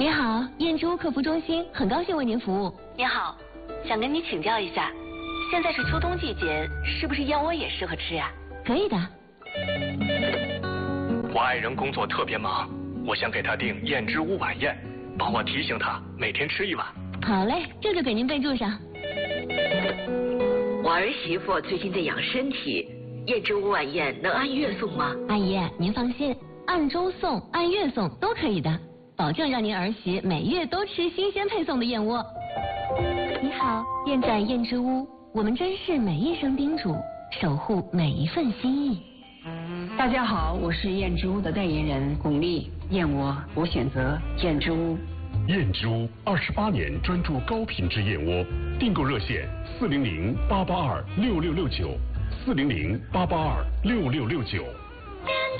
你好，燕之屋客服中心，很高兴为您服务。 你好，想跟你请教一下，现在是秋冬季节，是不是燕窝也适合吃呀？ 可以的。 我爱人工作特别忙，我想给他订燕之屋晚宴，帮我提醒他每天吃1碗。 好嘞，这就给您备注上。 我儿媳妇最近在养身体，燕之屋晚宴能按月送吗？ 阿姨，您放心，按周送、按月送都可以的，保证让您儿媳每月都吃新鲜配送的燕窝。你好，燕在燕之屋，我们珍视每一声叮嘱，守护每一份心意。 大家好，我是燕之屋的代言人巩俐，燕窝我选择燕之屋。 燕之屋28年专注高品质燕窝，订购热线400-882-6669，400-882-6669。